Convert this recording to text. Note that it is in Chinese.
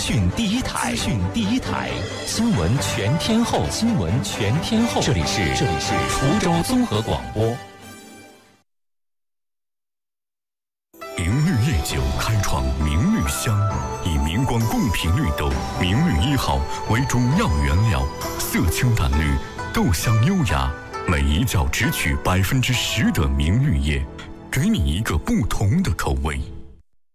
讯第一台，新闻全天候，这里是滁州综合广播。 明绿夜酒开创明绿香，以明光贡品绿豆明绿1号为主要原料，色清淡绿，豆香优雅，每一窖只取10%的明绿叶，给你一个不同的口味。